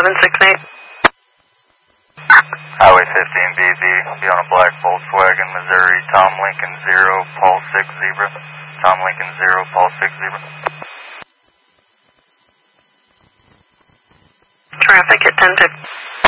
1168. Highway 15BB, be on a black Volkswagen, Missouri, Tom Lincoln 0, Paul 6 Zebra. Tom Lincoln 0, Paul 6 Zebra. Traffic at 1050.